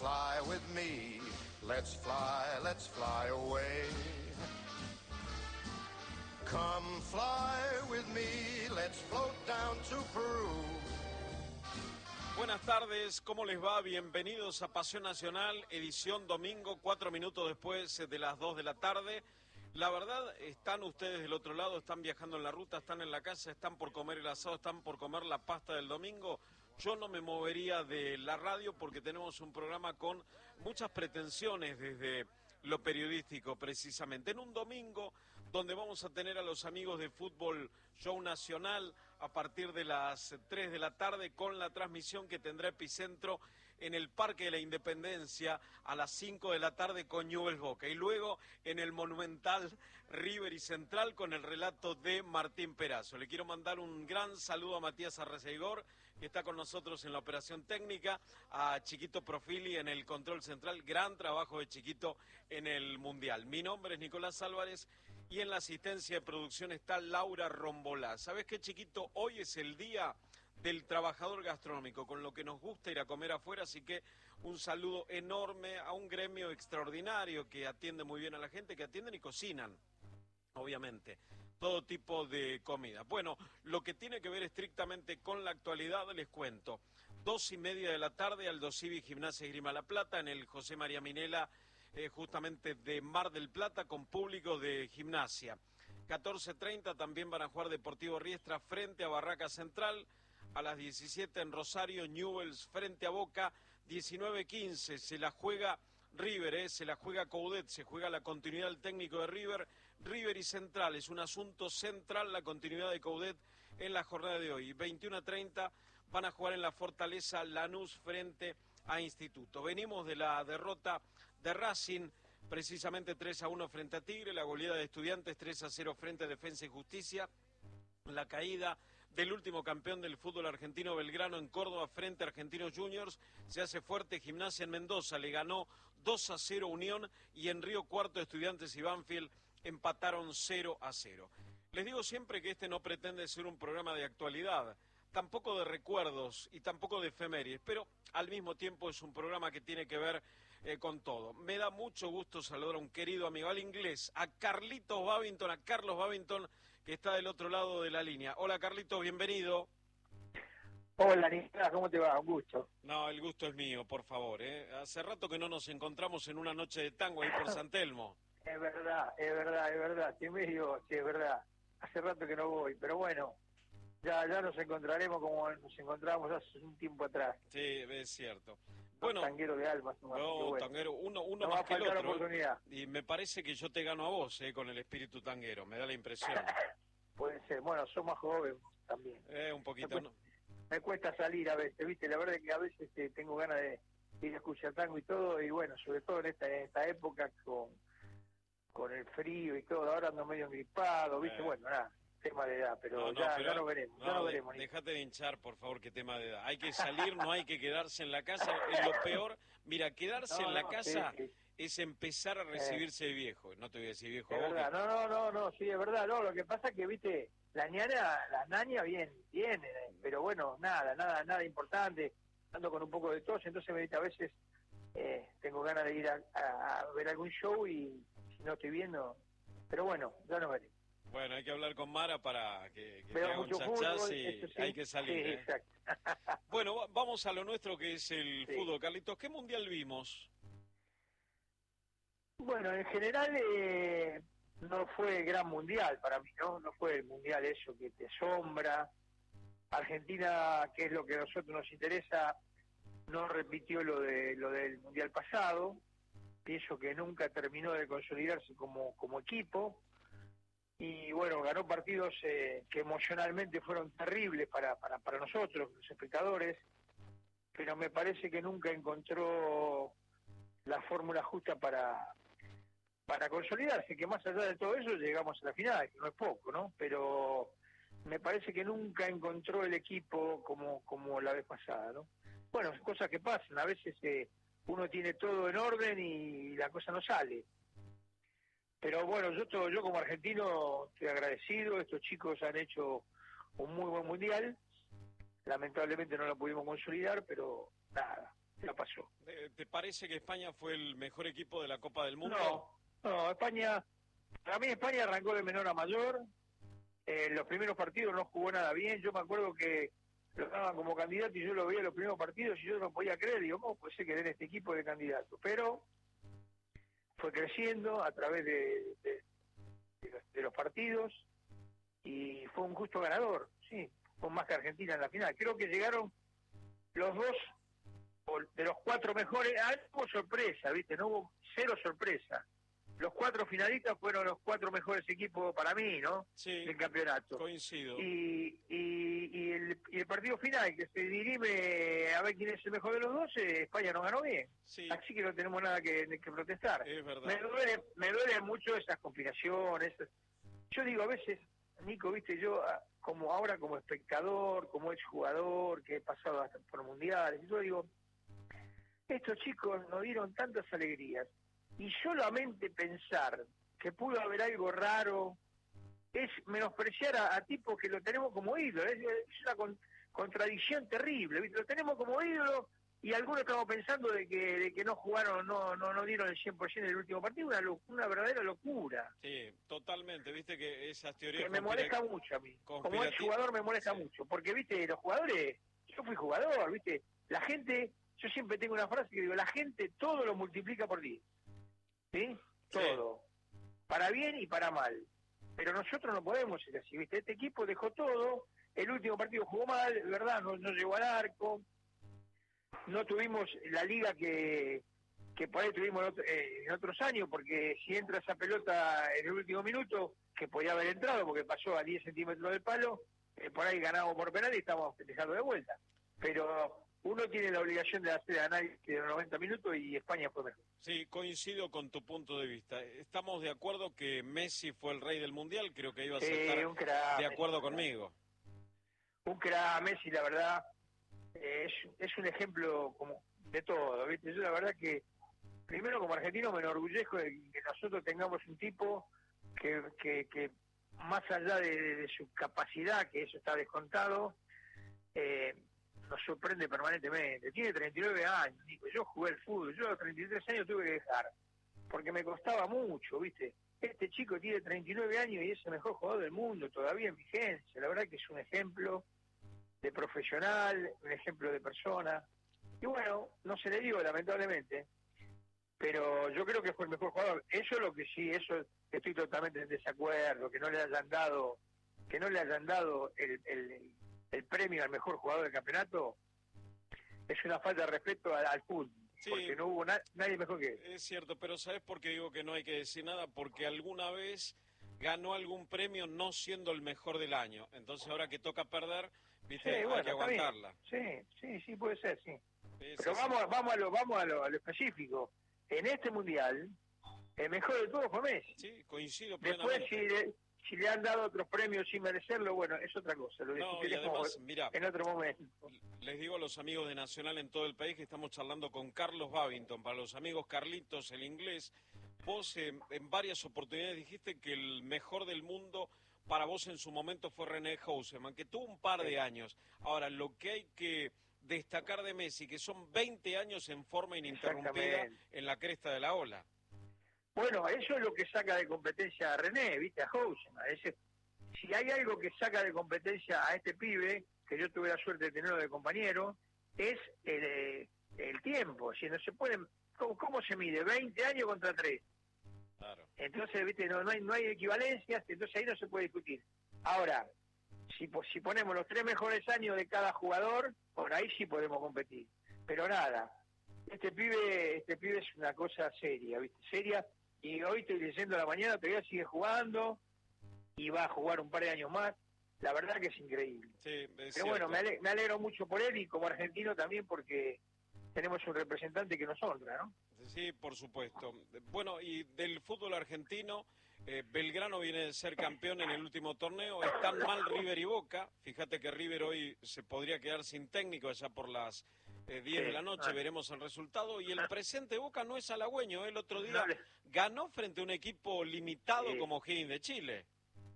fly with me. Let's fly away. Come fly with me, let's float down to Peru. Buenas tardes, ¿cómo les va? Bienvenidos a Pasión Nacional, edición domingo, 4 minutos después de las 2 de la tarde. La verdad, están ustedes del otro lado, están viajando en la ruta, están en la casa, están por comer el asado, están por comer la pasta del domingo. Yo no me movería de la radio porque tenemos un programa con muchas pretensiones desde lo periodístico, precisamente. En un domingo donde vamos a tener a los amigos de Fútbol Show Nacional a partir de las 3 de la tarde con la transmisión que tendrá Epicentro en el Parque de la Independencia a las 5 de la tarde con Newell's Boca. Y luego en el Monumental River y Central con el relato de Martín Perazo. Le quiero mandar un gran saludo a Matías Arreceigor, que está con nosotros en la operación técnica, a Chiquito Profili en el control central. Gran trabajo de Chiquito en el Mundial. Mi nombre es Nicolás Álvarez y en la asistencia de producción está Laura Rombolá. ¿Sabes qué, Chiquito? Hoy es el día del trabajador gastronómico, con lo que nos gusta ir a comer afuera, así que un saludo enorme a un gremio extraordinario que atiende muy bien a la gente, que atienden y cocinan, obviamente, todo tipo de comida. Bueno, lo que tiene que ver estrictamente con la actualidad, les cuento. 2:30 de la tarde, Aldo Civi, Gimnasia Esgrima La Plata, en el José María Minela, justamente de Mar del Plata, con público de Gimnasia. 14:30 también van a jugar Deportivo Riestra frente a Barraca Central. A las 17 en Rosario, Newell's frente a Boca. 19:15 se la juega River, se la juega Coudet, se juega la continuidad del técnico de River. River y Central, es un asunto central la continuidad de Coudet en la jornada de hoy. 21:30 van a jugar en la Fortaleza Lanús frente a Instituto. Venimos de la derrota de Racing, precisamente 3-1 frente a Tigre, la goleada de Estudiantes 3-0 frente a Defensa y Justicia, la caída del último campeón del fútbol argentino Belgrano en Córdoba frente a Argentinos Juniors. Se hace fuerte Gimnasia en Mendoza, le ganó 2-0 Unión, y en Río Cuarto Estudiantes y Banfield empataron 0-0. Les digo siempre que este no pretende ser un programa de actualidad, tampoco de recuerdos y tampoco de efemérides, pero al mismo tiempo es un programa que tiene que ver con todo. Me da mucho gusto saludar a un querido amigo, al inglés, a Carlitos Babington, a Carlos Babington, que está del otro lado de la línea. Hola, Carlitos, bienvenido. Hola, Nicolás, ¿cómo te va? Un gusto. No, el gusto es mío, por favor. Hace rato que no nos encontramos en una noche de tango ahí por San Telmo. Es verdad, te medio, sí, es verdad. Hace rato que no voy, pero bueno, ya nos encontraremos como nos encontramos hace un tiempo atrás. Sí, es cierto. Bueno, tanguero de almas. No, bueno. tanguero, uno no más que el otro. Oportunidad. Y me parece que yo te gano a vos, con el espíritu tanguero, me da la impresión. Puede ser, bueno, sos más joven también. Un poquito, ¿no? Me cuesta salir a veces, ¿viste? La verdad es que a veces tengo ganas de ir a escuchar tango y todo, y bueno, sobre todo en esta época con el frío y todo, ahora ando medio gripado, ¿viste? Bueno, nada, tema de edad, pero ya lo veremos, ya lo veremos. Déjate de hinchar, por favor, que tema de edad. Hay que salir, no hay que quedarse en la casa, es lo peor. Mira, quedarse en la casa sí. Es empezar a recibirse de viejo, no te voy a decir viejo. Es verdad, no, sí, es verdad, no, lo que pasa es que, ¿viste? La ñaña viene, pero bueno, nada importante, ando con un poco de tos, entonces a veces tengo ganas de ir a ver algún show y si no estoy viendo, pero bueno, ya nos veremos. Bueno, hay que hablar con Mara para que te haga un chachás y sí, hay que salir. Sí, exacto. Bueno, vamos a lo nuestro que es el fútbol, Carlitos. ¿Qué mundial vimos? Bueno, en general no fue gran mundial para mí, no fue el mundial eso que te asombra. Argentina, que es lo que a nosotros nos interesa, no repitió lo del mundial pasado. Pienso que nunca terminó de consolidarse como equipo. Y bueno, ganó partidos que emocionalmente fueron terribles para nosotros, los espectadores, pero me parece que nunca encontró la fórmula justa para consolidarse, que más allá de todo eso llegamos a la final, que no es poco, ¿no? Pero me parece que nunca encontró el equipo como la vez pasada, ¿no? Bueno, son cosas que pasan, a veces uno tiene todo en orden y la cosa no sale. Pero bueno, yo como argentino estoy agradecido, estos chicos han hecho un muy buen mundial, lamentablemente no lo pudimos consolidar, pero nada, ya pasó. ¿Te parece parece que España fue el mejor equipo de la Copa del Mundo? No, España, para mí España arrancó de menor a mayor. Los primeros partidos no jugó nada bien. Yo me acuerdo que lo daban como candidato y yo lo veía en los primeros partidos y yo no podía creer. Digo, ¿cómo puede ser que den este equipo de candidato? Pero fue creciendo a través de los partidos y fue un justo ganador, sí, con más que Argentina en la final. Creo que llegaron los dos de los 4 mejores. Hubo sorpresa, ¿viste? No hubo cero sorpresa. Los 4 finalistas fueron los 4 mejores equipos para mí, ¿no? Sí, del campeonato. Coincido. Y el partido final, que se dirime a ver quién es el mejor de los dos, España no ganó bien. Sí. Así que no tenemos nada que protestar. Es verdad. Me duele mucho esas complicaciones. Yo digo, a veces, Nico, viste, yo como ahora como espectador, como exjugador, que he pasado hasta por mundiales, yo digo, estos chicos nos dieron tantas alegrías, y solamente pensar que pudo haber algo raro es menospreciar a tipos que lo tenemos como ídolo. Es una contradicción terrible, ¿viste? Lo tenemos como ídolo y algunos estamos pensando de que no jugaron, no dieron el 100% en el último partido. Una verdadera locura. Sí, totalmente. Viste que esas teorías... Que me molesta mucho a mí. Como exjugador me molesta mucho. Porque, viste, los jugadores... Yo fui jugador, viste. La gente... Yo siempre tengo una frase que digo, la gente todo lo multiplica por 10. ¿Sí? Todo. Sí. Para bien y para mal. Pero nosotros no podemos ser así, ¿viste? Este equipo dejó todo, el último partido jugó mal, ¿verdad? No llegó al arco, no tuvimos la liga que por ahí tuvimos en otros años, porque si entra esa pelota en el último minuto, que podía haber entrado porque pasó a 10 centímetros del palo, por ahí ganamos por penal y estamos festejando de vuelta. Pero uno tiene la obligación de hacer análisis de los 90 minutos y España fue mejor. Sí, coincido con tu punto de vista. Estamos de acuerdo que Messi fue el rey del Mundial, creo que ibas a estar de acuerdo conmigo. Un crack, Messi, la verdad, es un ejemplo como de todo, ¿viste? Yo la verdad que, primero como argentino me enorgullezco de que nosotros tengamos un tipo que más allá de su capacidad, que eso está descontado, nos sorprende permanentemente. Tiene 39 años, Nico. Yo jugué al fútbol, yo a los 33 años tuve que dejar, porque me costaba mucho, ¿viste? Este chico tiene 39 años y es el mejor jugador del mundo, todavía en vigencia. La verdad que es un ejemplo de profesional, un ejemplo de persona. Y bueno, no se le dio, lamentablemente, pero yo creo que fue el mejor jugador. Eso es lo que sí, eso estoy totalmente en desacuerdo, que no le hayan dado el premio al mejor jugador del campeonato. Es una falta de respeto al fútbol, sí, porque no hubo nadie mejor que él. Es cierto, pero ¿sabes por qué digo que no hay que decir nada? Porque alguna vez ganó algún premio no siendo el mejor del año. Entonces ahora que toca perder, ¿viste? Sí, bueno, hay que aguantarla. Sí, puede ser, sí. Es pero así. vamos a lo específico. En este mundial, el mejor de todos fue Messi. Sí, coincido plenamente. Después, si le han dado otros premios sin merecerlo, bueno, es otra cosa. Lo y además, mirá, en otro momento. Les digo a los amigos de Nacional en todo el país que estamos charlando con Carlos Babington. Para los amigos Carlitos, el inglés, vos en varias oportunidades dijiste que el mejor del mundo para vos en su momento fue René Houseman, que tuvo un par de años. Ahora, lo que hay que destacar de Messi, que son 20 años en forma ininterrumpida en la cresta de la ola. Bueno, eso es lo que saca de competencia a René, ¿viste? A Houseman. Si hay algo que saca de competencia a este pibe, que yo tuve la suerte de tenerlo de compañero, es el tiempo. Si no se pueden, ¿cómo se mide? 20 años contra 3. Claro. Entonces, ¿viste? No hay equivalencias, entonces ahí no se puede discutir. Ahora, si ponemos los 3 mejores años de cada jugador, por ahí sí podemos competir. Pero nada, este pibe es una cosa seria, ¿viste? Seria. Y hoy estoy leyendo a la mañana, todavía sigue jugando y va a jugar un par de años más. La verdad que es increíble. Sí, pero bueno, me alegro mucho por él y como argentino también porque tenemos un representante que nos honra, ¿no? Sí, por supuesto. Bueno, y del fútbol argentino, Belgrano viene de ser campeón en el último torneo. Están mal River y Boca. Fíjate que River hoy se podría quedar sin técnico allá por las 10 de la noche, veremos el resultado. Y el presente Boca no es halagüeño. El otro día ganó frente a un equipo limitado como Higgins de Chile.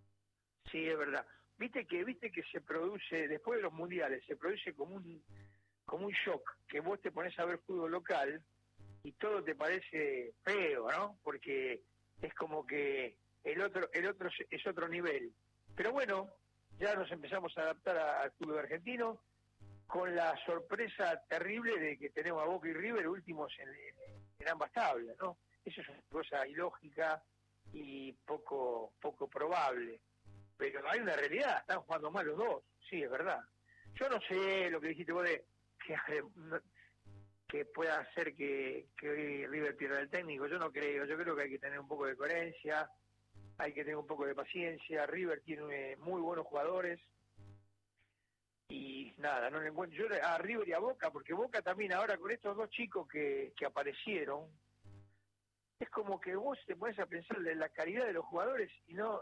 Sí, es verdad. Viste que se produce, después de los mundiales, se produce como un shock, que vos te pones a ver fútbol local y todo te parece feo, ¿no? Porque es como que el otro es otro nivel. Pero bueno, ya nos empezamos a adaptar al fútbol argentino, con la sorpresa terrible de que tenemos a Boca y River últimos en ambas tablas, ¿no? Eso es una cosa ilógica y poco probable. Pero hay una realidad, están jugando mal los dos, sí, es verdad. Yo no sé lo que dijiste vos de que pueda hacer que hoy River pierda el técnico, yo no creo, yo creo que hay que tener un poco de coherencia, hay que tener un poco de paciencia. River tiene muy buenos jugadores y nada, no le encuentro yo a River y a Boca, porque Boca también ahora con estos dos chicos que aparecieron, es como que vos te pones a pensar en la calidad de los jugadores y no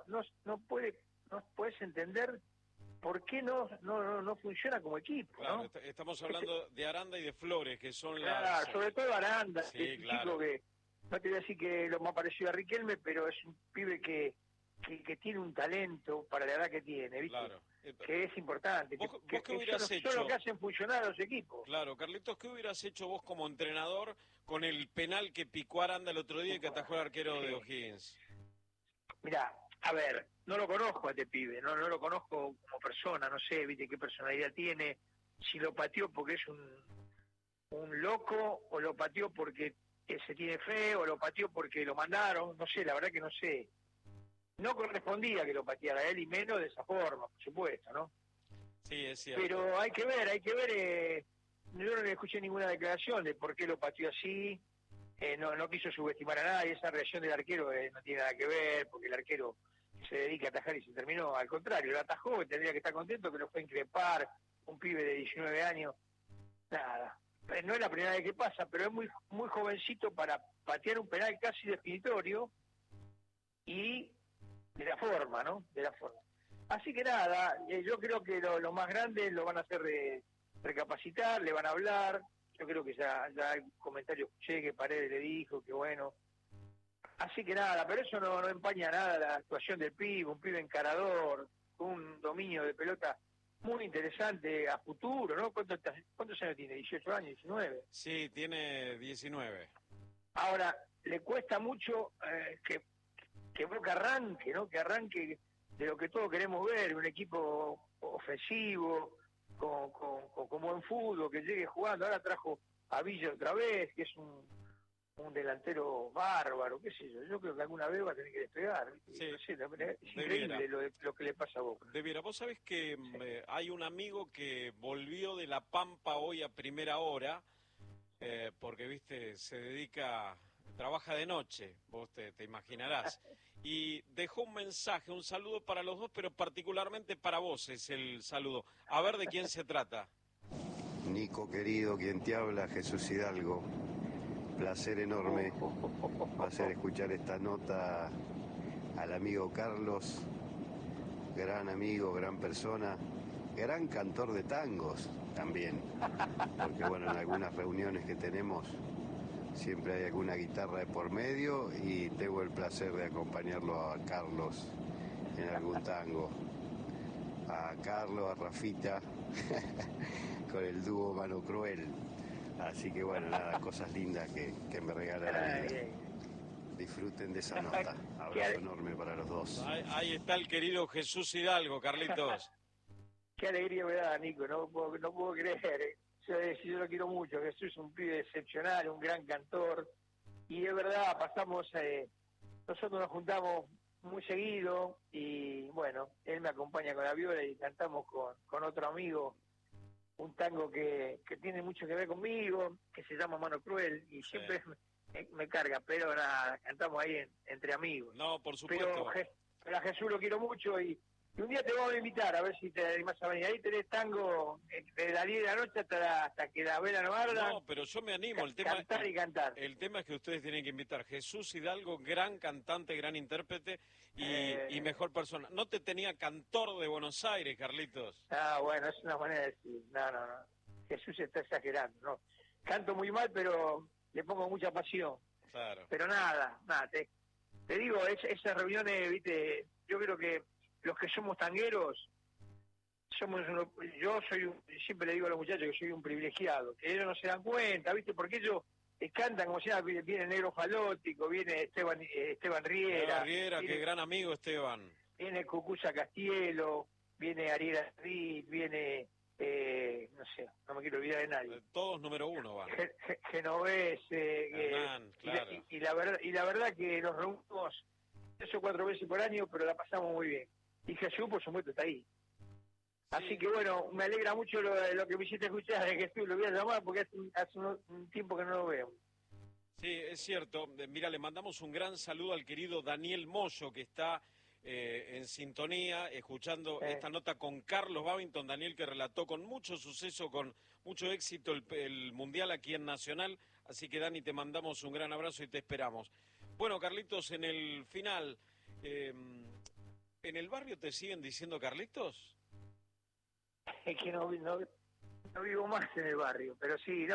puedes entender por qué no funciona como equipo, claro, ¿no? Estamos hablando de Aranda y de Flores, que son claro, sobre todo Aranda, sí, que es un claro. chico que, no te voy a decir que lo más parecido a Riquelme, pero es un pibe que tiene un talento para la edad que tiene, ¿viste? Claro. Que es importante. ¿Vos qué hubieras hecho? Son lo que hacen funcionar a los equipos. Claro, Carlitos, ¿qué hubieras hecho vos como entrenador con el penal que picó Aranda el otro día y que atajó el arquero de O'Higgins? Mirá, a ver, no lo conozco a este pibe, no lo conozco como persona, no sé, viste qué personalidad tiene, si lo pateó porque es un loco, o lo pateó porque se tiene fe, o lo pateó porque lo mandaron, no sé, la verdad que no sé. No correspondía que lo pateara él, y menos de esa forma, por supuesto, ¿no? Sí, es cierto. Pero hay que ver, yo no le escuché ninguna declaración de por qué lo pateó así, no quiso subestimar a nadie, esa reacción del arquero no tiene nada que ver, porque el arquero se dedica a atajar y se terminó, al contrario, lo atajó, y tendría que estar contento que lo fue a increpar, un pibe de 19 años, nada. No es la primera vez que pasa, pero es muy jovencito para patear un penal casi definitorio, y de la forma, ¿no? De la forma. Así que nada, yo creo que lo más grande lo van a hacer recapacitar, le van a hablar. Yo creo que ya hay comentarios que escuché que Paredes le dijo que bueno. Así que nada, pero eso no empaña nada la actuación del pibe, un pibe encarador, con un dominio de pelota muy interesante a futuro, ¿no? ¿Cuántos años tiene? ¿18 años? ¿19? Sí, tiene 19. Ahora, le cuesta mucho que Boca arranque, ¿no? Que arranque de lo que todos queremos ver, un equipo ofensivo, con buen fútbol, que llegue jugando. Ahora trajo a Villa otra vez, que es un delantero bárbaro, qué sé yo. Yo creo que alguna vez va a tener que despegar. Sí, no sé, es increíble lo que le pasa a Boca. Debiera, vos sabés que hay un amigo que volvió de La Pampa hoy a primera hora, porque, viste, trabaja de noche, vos te imaginarás, y dejó un mensaje, un saludo para los dos, pero particularmente para vos es el saludo. A ver de quién se trata. Nico querido, quien te habla, Jesús Hidalgo. Placer enorme va a ser escuchar esta nota al amigo Carlos, gran amigo, gran persona, gran cantor de tangos también, porque bueno, en algunas reuniones que tenemos siempre hay alguna guitarra de por medio y tengo el placer de acompañarlo a Carlos en algún tango. A Carlos, a Rafita, con el dúo Mano Cruel. Así que bueno, nada, cosas lindas que me regala la vida. Disfruten de esa nota. Abrazo enorme para los dos. Ahí está el querido Jesús Hidalgo, Carlitos. Qué alegría me da, Nico, no puedo creer. Yo lo quiero mucho. Jesús es un pibe excepcional, un gran cantor, y es verdad, nosotros nos juntamos muy seguido, y bueno, él me acompaña con la viola y cantamos con otro amigo un tango que tiene mucho que ver conmigo, que se llama Mano Cruel, y siempre me carga, pero nada, cantamos ahí entre amigos. No, por supuesto. Pero a Jesús lo quiero mucho, y un día te vamos a invitar a ver si te animás a venir. Ahí tenés tango de las 10 de la noche hasta que la vela no arda. No, pero yo me animo. Cantar y cantar. El tema es que ustedes tienen que invitar. Jesús Hidalgo, gran cantante, gran intérprete y mejor persona. ¿No te tenía cantor de Buenos Aires, Carlitos? Ah, bueno, es una manera de decir. No. Jesús está exagerando, ¿no? Canto muy mal, pero le pongo mucha pasión. Claro. Pero nada, te digo, esas reuniones, viste, yo creo que los que somos tangueros, siempre le digo a los muchachos que soy un privilegiado, que ellos no se dan cuenta, ¿viste? Porque ellos cantan como si nada, viene Negro Falótico, viene Esteban Riera. Riera, qué gran amigo Esteban. Viene Cucuza Castielo, viene Ariel Arrit, viene, no sé, no me quiero olvidar de nadie. Todos número 1 van. Genovese, Hernán, claro. y la verdad que nos reunimos 3 o 4 veces por año, pero la pasamos muy bien. Y Jesús, por supuesto, está ahí. Así que bueno, me alegra mucho lo que me hiciste escuchar de Jesús, lo voy a llamar porque hace un tiempo que no lo veo. Sí, es cierto. Mira, le mandamos un gran saludo al querido Daniel Moyo, que está en sintonía, escuchando esta nota con Carlos Babington. Daniel, que relató con mucho suceso, con mucho éxito el Mundial aquí en Nacional. Así que, Dani, te mandamos un gran abrazo y te esperamos. Bueno, Carlitos, en el final, ¿en el barrio te siguen diciendo Carlitos? Es que no vivo más en el barrio, pero sí,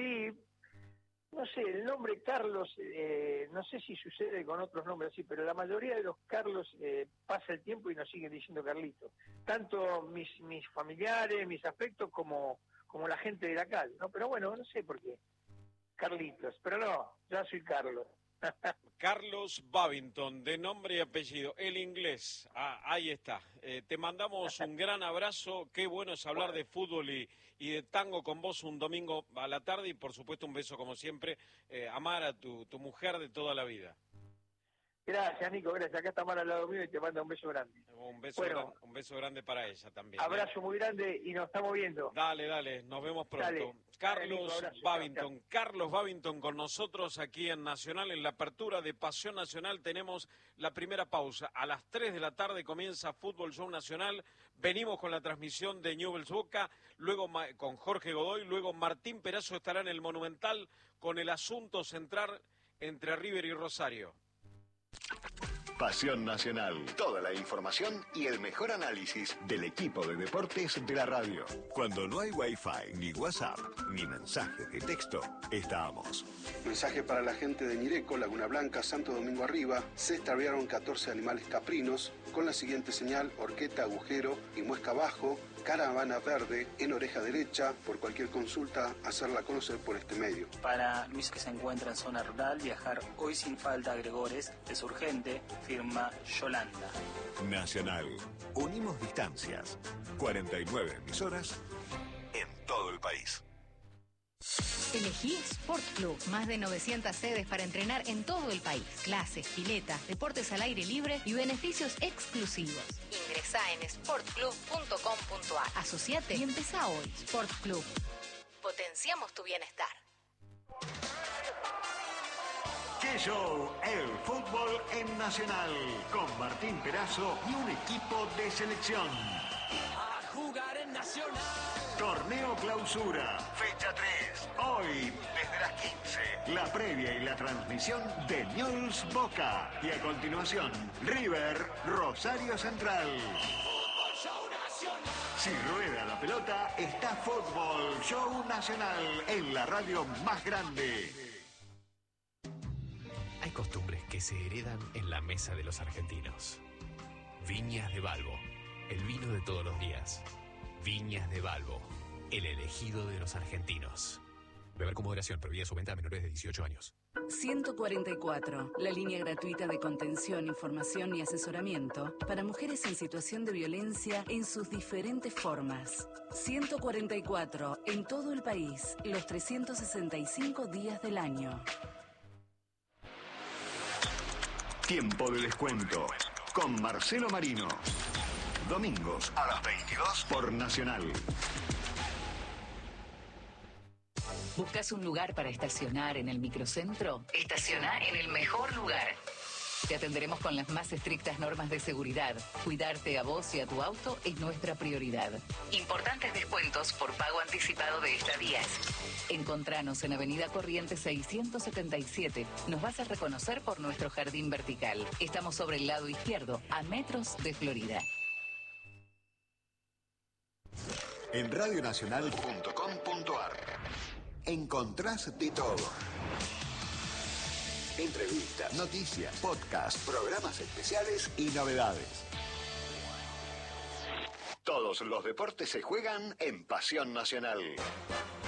no sé, el nombre Carlos, no sé si sucede con otros nombres así, pero la mayoría de los Carlos pasa el tiempo y nos siguen diciendo Carlitos. Tanto mis familiares, mis afectos, como la gente de la calle, ¿no? Pero bueno, no sé por qué. Carlitos, pero no, ya soy Carlos. Carlos Babington, de nombre y apellido, el inglés. Ahí está. Te mandamos un gran abrazo. Qué bueno es hablar de fútbol y de tango con vos un domingo a la tarde. Y por supuesto un beso como siempre. Amar a tu mujer de toda la vida. Gracias, Nico, gracias. Acá está Mara al lado mío y te manda un beso grande. Un beso grande para ella también. Abrazo muy grande y nos estamos viendo. Dale, nos vemos pronto. Dale. Carlos Nico, Babington, chao. Carlos Babington con nosotros aquí en Nacional, en la apertura de Pasión Nacional. Tenemos la primera pausa. A las 3 de la tarde comienza Fútbol Show Nacional. Venimos con la transmisión de Newell's Boca, luego con Jorge Godoy, luego Martín Perazo estará en el Monumental con el asunto central entre River y Rosario. Pasión Nacional. Toda la información y el mejor análisis del equipo de deportes de la radio. Cuando no hay Wi-Fi, ni WhatsApp, ni mensajes de texto, estamos. Mensaje para la gente de Nireco, Laguna Blanca, Santo Domingo Arriba. Se extraviaron 14 animales caprinos con la siguiente señal: horqueta, agujero y muesca abajo, caravana verde en oreja derecha. Por cualquier consulta, hacerla conocer por este medio. Para Luis, que se encuentra en zona rural, viajar hoy sin falta a Gregores es urgente, firma Yolanda. Nacional. Unimos distancias. 49 emisoras en todo el país. Elegí Sport Club, más de 900 sedes para entrenar en todo el país. Clases, piletas, deportes al aire libre y beneficios exclusivos. Ingresá en sportclub.com.ar. Asociate y empezá hoy. Sport Club. Potenciamos tu bienestar. ¡Qué show! El fútbol en Nacional, con Martín Perazo y un equipo de selección. A jugar en Nacional. Torneo Clausura, fecha 3. Hoy, desde las 15. La previa y la transmisión de Newell's Boca. Y a continuación, River, Rosario Central. Fútbol Show Nacional. Si rueda la pelota, está Fútbol Show Nacional en la radio más grande. Hay costumbres que se heredan en la mesa de los argentinos. Viñas de Balbo, el vino de todos los días. Viñas de Balbo, el elegido de los argentinos. Beber con moderación, prohibida su venta a menores de 18 años. 144, la línea gratuita de contención, información y asesoramiento para mujeres en situación de violencia en sus diferentes formas. 144, en todo el país, los 365 días del año. Tiempo de descuento con Marcelo Marino. Domingos a las 22 por Nacional. ¿Buscas un lugar para estacionar en el microcentro? Estaciona en el mejor lugar. Te atenderemos con las más estrictas normas de seguridad. Cuidarte a vos y a tu auto es nuestra prioridad. Importantes descuentos por pago anticipado de estadías. Encontranos en Avenida Corrientes 677. Nos vas a reconocer por nuestro jardín vertical. Estamos sobre el lado izquierdo, a metros de Florida. En radionacional.com.ar encontrás de todo. Entrevistas, noticias, podcasts, programas especiales y novedades. Todos los deportes se juegan en Pasión Nacional.